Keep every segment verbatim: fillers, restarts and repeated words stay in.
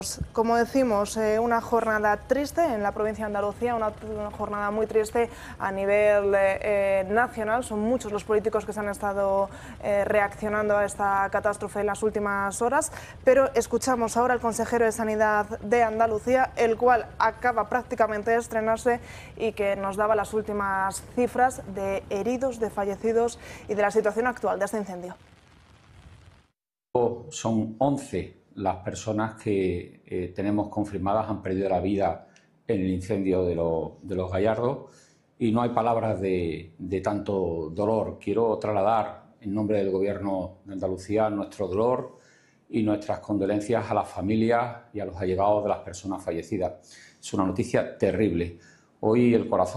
Como decimos, eh, una jornada triste en la provincia de Andalucía, una, una jornada muy triste a nivel eh, nacional. Son muchos los políticos que se han estado eh, reaccionando a esta catástrofe en las últimas horas, pero escuchamos ahora al consejero de Sanidad de Andalucía, el cual acaba prácticamente de estrenarse y que nos daba las últimas cifras de heridos, de fallecidos y de la situación actual de este incendio. Son once las personas que eh, tenemos confirmadas han perdido la vida en el incendio de, lo, de los Gallardos y no hay palabras de, de tanto dolor. Quiero trasladar en nombre del Gobierno de Andalucía nuestro dolor y nuestras condolencias a las familias y a los allegados de las personas fallecidas. Es una noticia terrible. Hoy el corazón...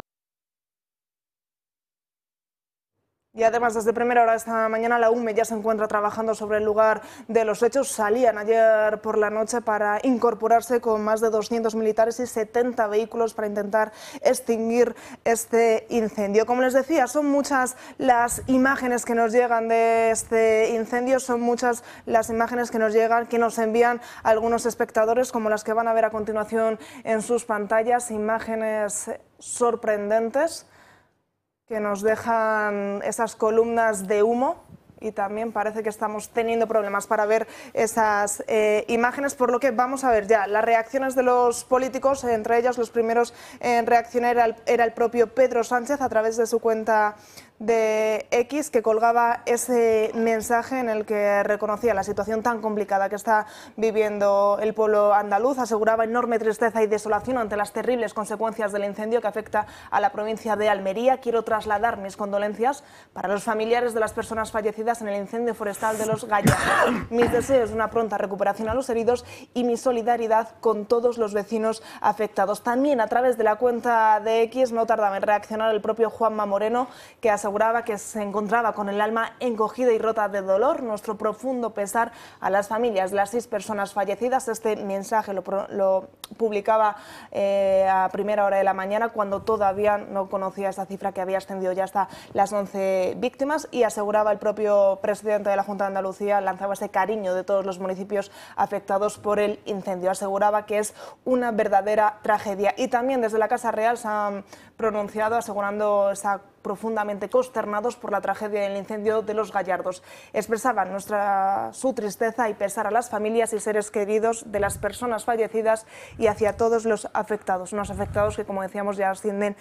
Y además, desde primera hora de esta mañana, la U M E ya se encuentra trabajando sobre el lugar de los hechos. Salían ayer por la noche para incorporarse con más de doscientos militares y setenta vehículos para intentar extinguir este incendio. Como les decía, son muchas las imágenes que nos llegan de este incendio, son muchas las imágenes que nos llegan, que nos envían algunos espectadores, como las que van a ver a continuación en sus pantallas, imágenes sorprendentes que nos dejan esas columnas de humo, y también parece que estamos teniendo problemas para ver esas eh, imágenes, por lo que vamos a ver ya las reacciones de los políticos. Entre ellos, los primeros en reaccionar era el, era el propio Pedro Sánchez a través de su cuenta de X, que colgaba ese mensaje en el que reconocía la situación tan complicada que está viviendo el pueblo andaluz. Aseguraba enorme tristeza y desolación ante las terribles consecuencias del incendio que afecta a la provincia de Almería. Quiero trasladar mis condolencias para los familiares de las personas fallecidas en el incendio forestal de los Gallardos. Mis deseos de una pronta recuperación a los heridos y mi solidaridad con todos los vecinos afectados. También a través de la cuenta de X no tardaba en reaccionar el propio Juanma Moreno, que aseguraba que se encontraba con el alma encogida y rota de dolor. Nuestro profundo pesar a las familias de las seis personas fallecidas. Este mensaje lo, lo publicaba eh, a primera hora de la mañana, cuando todavía no conocía esta cifra que había ascendido ya hasta las once víctimas, y aseguraba el propio presidente de la Junta de Andalucía, lanzaba ese cariño de todos los municipios afectados por el incendio. Aseguraba que es una verdadera tragedia. Y también desde la Casa Real se han pronunciado asegurando esa profundamente consternados por la tragedia del incendio de los Gallardos. Expresaban nuestra, su tristeza y pesar a las familias y seres queridos de las personas fallecidas y hacia todos los afectados. Unos afectados que, como decíamos, ya ascienden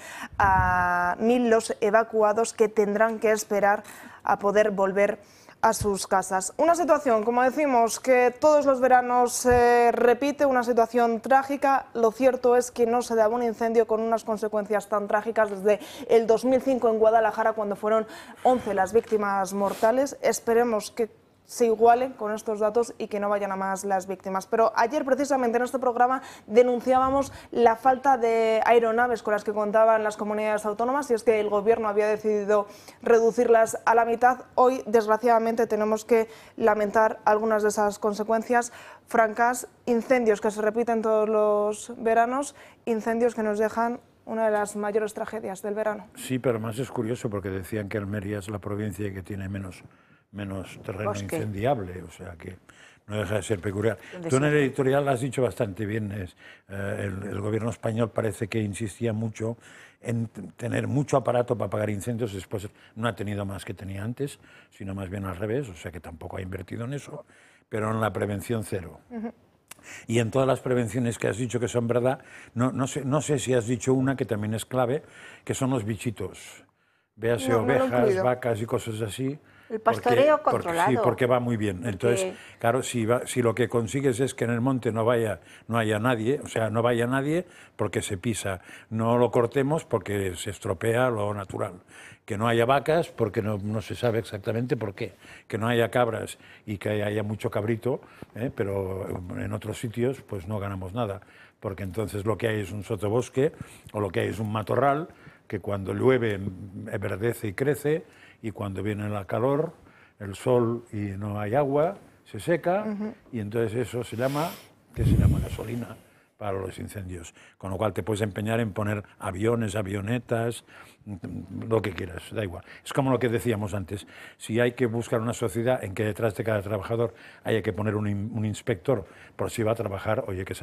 a mil los evacuados que tendrán que esperar a poder volver a sus casas. Una situación, como decimos, que todos los veranos se eh, repite, una situación trágica. Lo cierto es que no se daba un incendio con unas consecuencias tan trágicas desde el dos mil cinco en Guadalajara, cuando fueron once las víctimas mortales. Esperemos que se igualen con estos datos y que no vayan a más las víctimas. Pero ayer, precisamente en este programa, denunciábamos la falta de aeronaves con las que contaban las comunidades autónomas, y es que el Gobierno había decidido reducirlas a la mitad. Hoy, desgraciadamente, tenemos que lamentar algunas de esas consecuencias. Francas, incendios que se repiten todos los veranos, incendios que nos dejan una de las mayores tragedias del verano. Sí, pero más es curioso porque decían que Almería es la provincia que tiene menos menos terreno Bosque. incendiable, o sea que no deja de ser peculiar. Tú en el editorial has dicho bastante bien, es, eh, el, el gobierno español parece que insistía mucho en tener mucho aparato para apagar incendios, después no ha tenido más que tenía antes, sino más bien al revés, o sea que tampoco ha invertido en eso, pero en la prevención cero. Uh-huh. Y en todas las prevenciones que has dicho que son verdad, no, no, sé, no sé si has dicho una que también es clave, que son los bichitos. Véase no, ovejas, no vacas y cosas así. El pastoreo porque, controlado. Porque, sí, porque va muy bien. Entonces, porque... claro, si, va, si lo que consigues es que en el monte no vaya, no haya nadie, o sea, no vaya nadie porque se pisa, no lo cortemos porque se estropea lo natural, que no haya vacas porque no, no se sabe exactamente por qué, que no haya cabras y que haya mucho cabrito, ¿eh? Pero en otros sitios pues no ganamos nada, porque entonces lo que hay es un sotobosque o lo que hay es un matorral que cuando llueve verdece y crece, y cuando viene la calor, el sol y no hay agua, se seca, uh-huh. Y entonces eso se llama, ¿qué se llama? Gasolina para los incendios. Con lo cual te puedes empeñar en poner aviones, avionetas, lo que quieras, da igual. Es como lo que decíamos antes, si hay que buscar una sociedad en que detrás de cada trabajador haya que poner un, un inspector por si va a trabajar, oye, que